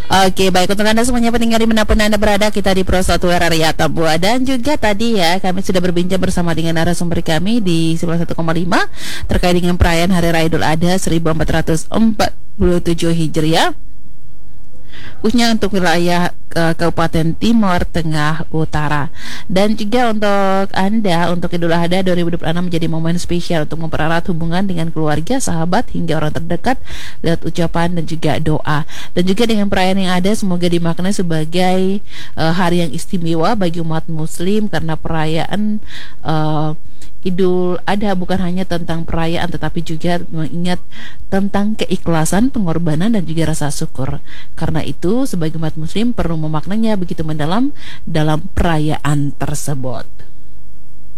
Oke, baik untuk Anda semuanya pendengar dimanapun Anda berada, kita di Pro 1 RRI Atambua. Dan juga tadi ya, kami sudah berbincang bersama dengan narasumber kami di 91,5 terkait dengan perayaan Hari Raya Idul Adha 1447 Hijriah, khususnya untuk wilayah Kabupaten Timur Tengah Utara. Dan juga untuk Anda, untuk Idul Adha 2026 menjadi momen spesial untuk mempererat hubungan dengan keluarga, sahabat, hingga orang terdekat lewat ucapan dan juga doa. Dan juga dengan perayaan yang ada, semoga dimaknai sebagai hari yang istimewa bagi umat muslim, karena perayaan Idul Adha bukan hanya tentang perayaan, tetapi juga mengingat tentang keikhlasan, pengorbanan, dan juga rasa syukur. Karena itu, sebagai umat muslim perlu memaknainya begitu mendalam dalam perayaan tersebut.